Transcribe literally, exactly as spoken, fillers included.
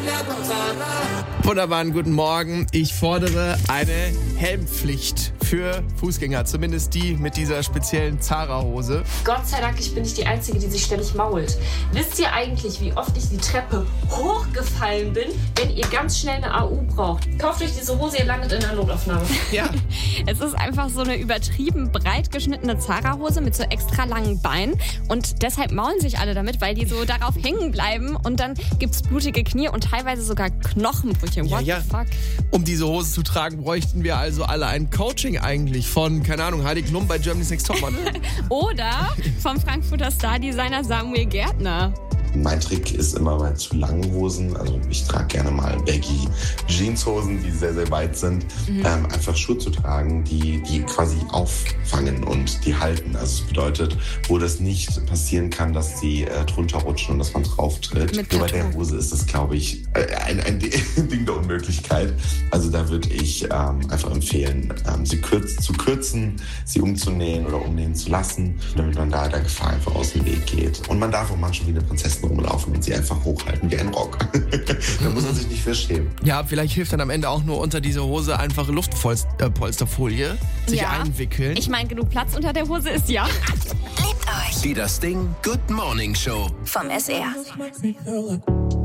Wunderbaren guten Morgen. Ich fordere eine Helmpflicht für Fußgänger, zumindest die mit dieser speziellen Zara-Hose. Gott sei Dank, ich bin nicht die Einzige, die sich ständig mault. Wisst ihr eigentlich, wie oft ich die Treppe hochgefallen bin, wenn ihr ganz schnell eine A U braucht? Kauft euch diese Hose, ihr landet in der Notaufnahme. Ja. Es ist einfach so eine übertrieben breit geschnittene Zara-Hose mit so extra langen Beinen und deshalb maulen sich alle damit, weil die so darauf hängen bleiben und dann gibt's blutige Knie und teilweise sogar Knochenbrüche. What Ja, ja. the fuck? Um diese Hose zu tragen, bräuchten wir also alle ein Coaching eigentlich von, keine Ahnung, Heidi Klum bei Germany's Next Topmodel. Oder vom Frankfurter Star-Designer Samuel Gärtner. Mein Trick ist immer bei zu langen Hosen, also ich trage gerne mal baggy Jeanshosen, die sehr, sehr weit sind, mhm. ähm, einfach Schuhe zu tragen, die, die quasi auffangen und die halten. Also das bedeutet, wo das nicht passieren kann, dass sie äh, drunter rutschen und dass man drauf tritt. Mit Nur bei der Hose ist das, glaube ich, äh, ein, ein Ding der Unmöglichkeit. Also da würde ich ähm, einfach empfehlen, ähm, sie kürz, zu kürzen, sie umzunähen oder umnähen zu lassen, damit man da der Gefahr einfach aus dem Weg geht. Und man darf auch manchmal wie eine Prinzessin rumlaufen und sie einfach hochhalten wie ein Rock. Da muss man sich nicht für schämen. Ja, vielleicht hilft dann am Ende auch nur unter diese Hose einfach Luftpolsterfolie sich Ja. einwickeln. Ich meine, genug Platz unter der Hose ist ja. Die Das Ding Good Morning Show vom S R.